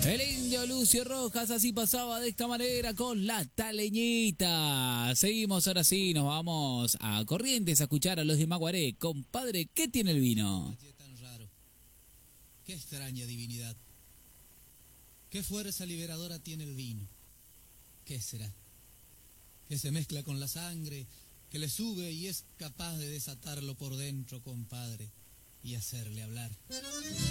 El indio Lucio Rojas así pasaba de esta manera con la taleñita. Seguimos ahora sí, nos vamos a Corrientes a escuchar a los de Maguaré. Compadre, ¿qué tiene el vino? Qué tan raro, qué extraña divinidad, qué fuerza liberadora tiene el vino. ¿Qué será? Que se mezcla con la sangre, que le sube y es capaz de desatarlo por dentro, compadre, y hacerle hablar.